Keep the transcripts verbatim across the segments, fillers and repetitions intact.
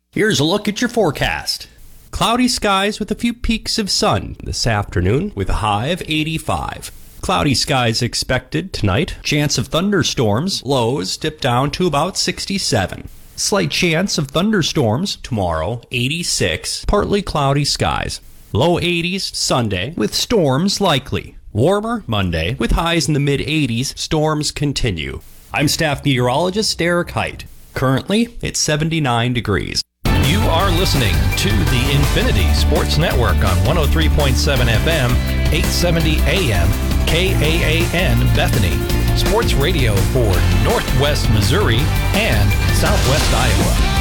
Here's a look at your forecast. Cloudy skies with a few peaks of sun this afternoon with a high of eighty-five. Cloudy skies expected tonight. Chance of thunderstorms. Lows dip down to about sixty-seven. Slight chance of thunderstorms tomorrow, eighty-six. Partly cloudy skies. Low eighties Sunday with storms likely. Warmer Monday with highs in the mid-eighties. Storms continue. I'm staff meteorologist Derek Height. Currently, it's seventy-nine degrees. You are listening to the Infinity Sports Network on one oh three point seven F M, eight seventy A M, K A A N Bethany. Sports radio for Northwest Missouri and Southwest Iowa.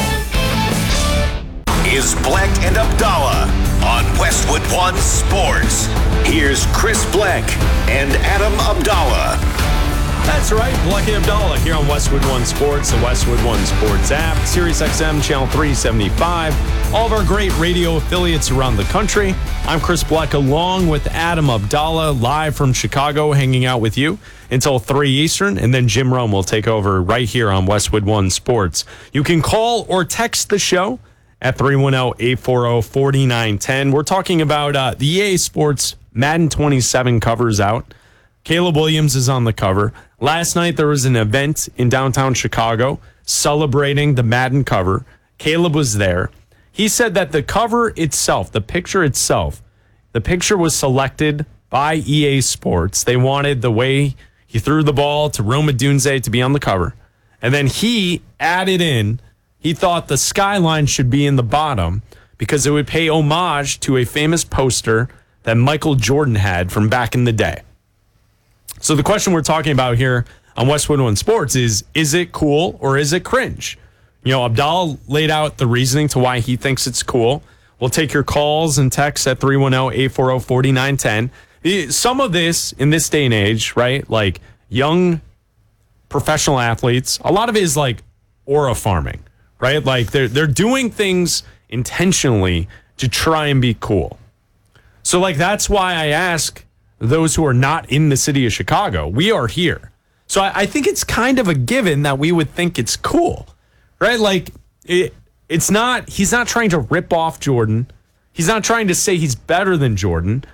Is Bleck and Abdallah on Westwood One Sports. Here's Chris Bleck and Adam Abdallah. That's right, Bleck and Abdallah here on Westwood One Sports, the Westwood One Sports app, Sirius X M channel three seventy-five, all of our great radio affiliates around the country. I'm Chris Bleck along with Adam Abdallah, live from Chicago, hanging out with you until three Eastern, and then Jim Rome will take over right here on Westwood One Sports. You can call or text the show at three one zero, eight four zero, four nine one zero. We're talking about uh, the E A Sports Madden twenty-seven covers out. Caleb Williams is on the cover. Last night there was an event in downtown Chicago celebrating the Madden cover. Caleb was there. He said that the cover itself, the picture itself, the picture was selected by E A Sports. They wanted the way he threw the ball to Rome Odunze to be on the cover. And then he added in, he thought the skyline should be in the bottom because it would pay homage to a famous poster that Michael Jordan had from back in the day. So the question we're talking about here on Westwood One Sports is, is it cool or is it cringe? You know, Abdallah laid out the reasoning to why he thinks it's cool. We'll take your calls and texts at three one zero, eight four zero, four nine one zero. Some of this, in this day and age, right, like young professional athletes, a lot of it is like aura farming, right? Like they're, they're doing things intentionally to try and be cool. So, like, that's why I ask those who are not in the city of Chicago. We are here. So I, I think it's kind of a given that we would think it's cool, right? Like, it, it's not, he's not trying to rip off Jordan. He's not trying to say he's better than Jordan.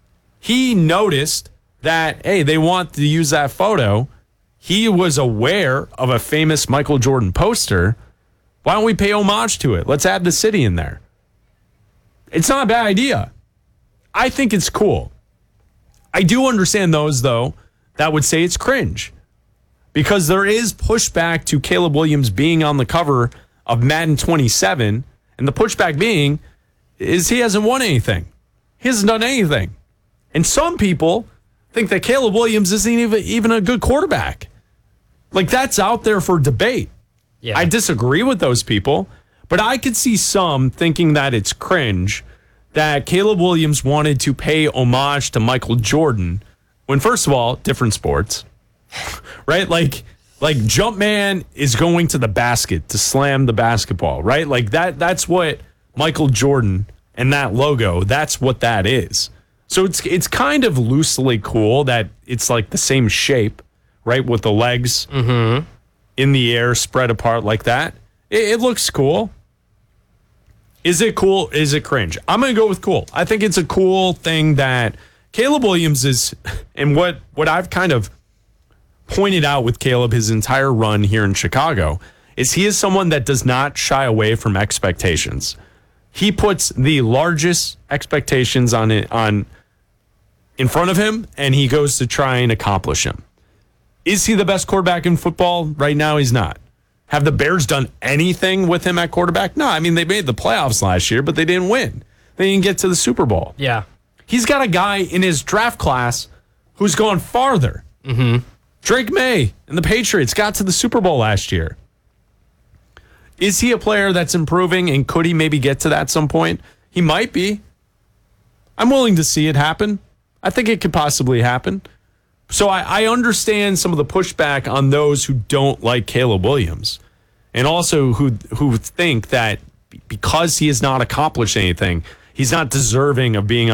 He noticed that, hey, they want to use that photo. He was aware of a famous Michael Jordan poster. Why don't we pay homage to it? Let's add the city in there. It's not a bad idea. I think it's cool. I do understand those, though, that would say it's cringe because there is pushback to Caleb Williams being on the cover of Madden twenty-seven, and the pushback being is he hasn't won anything. He hasn't done anything. And some people think that Caleb Williams isn't even, even a good quarterback. Like, that's out there for debate. Yeah. I disagree with those people, but I could see some thinking that it's cringe that Caleb Williams wanted to pay homage to Michael Jordan when, first of all, different sports, right? Like, like Jumpman is going to the basket to slam the basketball, right? Like that, that's what Michael Jordan and that logo, that's what that is. So it's, it's kind of loosely cool that it's like the same shape, right? With the legs mm-hmm. in the air spread apart like that. It, it looks cool. Is it cool? Is it cringe? I'm going to go with cool. I think it's a cool thing that Caleb Williams is, and what, what I've kind of pointed out with Caleb his entire run here in Chicago, is he is someone that does not shy away from expectations. He puts the largest expectations on it, on in front of him, and he goes to try and accomplish them. Is he the best quarterback in football? Right now, he's not. Have the Bears done anything with him at quarterback? No, I mean, they made the playoffs last year, but they didn't win. They didn't get to the Super Bowl. Yeah. He's got a guy in his draft class who's gone farther. Mm-hmm. Drake May and the Patriots got to the Super Bowl last year. Is he a player that's improving, and could he maybe get to that at some point? He might be. I'm willing to see it happen. I think it could possibly happen. So I, I understand some of the pushback on those who don't like Caleb Williams, and also who who think that because he has not accomplished anything, he's not deserving of being